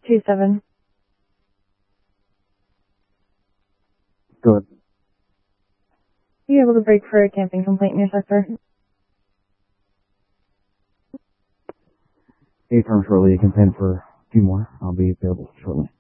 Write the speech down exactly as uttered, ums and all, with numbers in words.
two seven. Good. Are you able to break for a camping complaint in your sector? Eight firm shortly. You can pin for a few more. I'll be available shortly.